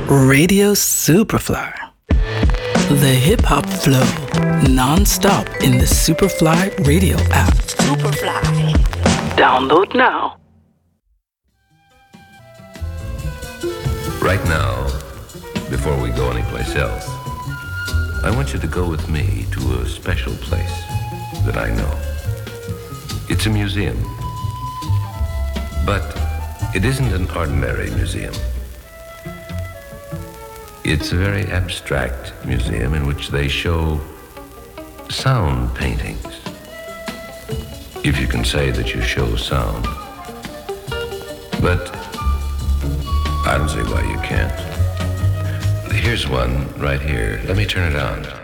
Radio Superfly. The hip-hop flow, non-stop in the Superfly radio app. Superfly. Download now. Right now, before we go anyplace else, I want you to go with me to a special place that I know. It's a museum, but it isn't an ordinary museum. It's a very abstract museum in which they show sound paintings. If you can say that you show sound. But I don't see why you can't. Here's one right here. Let me turn it on.